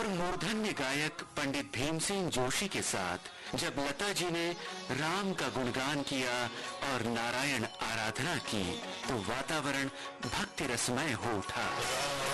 और मूर्धन्य गायक पंडित भीमसेन जोशी के साथ जब लता जी ने राम का गुणगान किया और नारायण आराधना की तो वातावरण भक्ति रसमय हो उठा।